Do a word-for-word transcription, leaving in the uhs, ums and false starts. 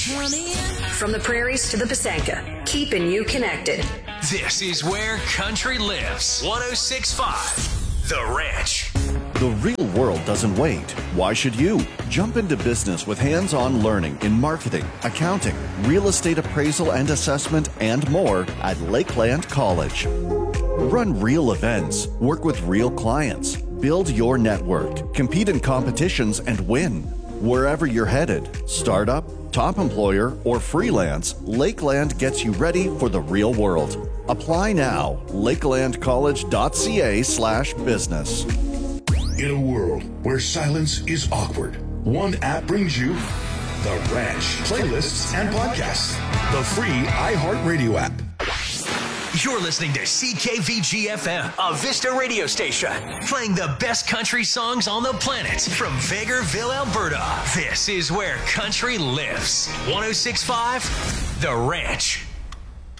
From the prairies to the Pasanka, keeping you connected. This is where country lives. one oh six point five, The Ranch. The real world doesn't wait. Why should you? Jump into business with hands-on learning in marketing, accounting, real estate appraisal and assessment, and more at Lakeland College. Run real events, work with real clients, build your network, compete in competitions, and win. Wherever you're headed, startup, top employer, or freelance, Lakeland gets you ready for the real world. Apply now. lakelandcollege.ca slash business. In a world where silence is awkward, one app brings you The Ranch, playlists and podcasts. The free iHeartRadio app. You're listening to C K V G F M, a Vista radio station, playing the best country songs on the planet from Vegreville, Alberta. This is where country lives. one oh six point five, The Ranch.